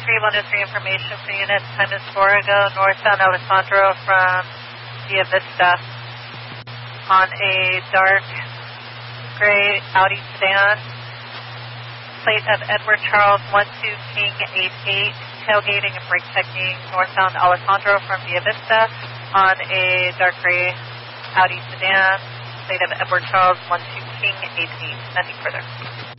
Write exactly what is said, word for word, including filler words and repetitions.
three one oh three information for unit. Time is four ago, northbound Alessandro from Via Vista on a dark gray Audi sedan. Plate of Edward Charles one two King eight eight, tailgating and brake checking northbound Alessandro from Via Vista on a dark gray Audi sedan. Plate of Edward Charles one two King eight eight. Nothing further.